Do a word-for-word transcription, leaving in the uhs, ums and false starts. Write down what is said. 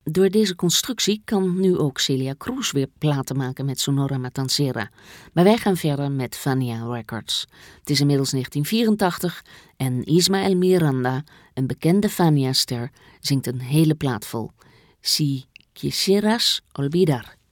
Door deze constructie kan nu ook Celia Cruz weer platen maken met Sonora Matancera. Maar wij gaan verder met Fania Records. Het is inmiddels negentien vierentachtig en Ismael Miranda, een bekende Fania-ster, zingt een hele plaat vol. Si quisieras olvidar.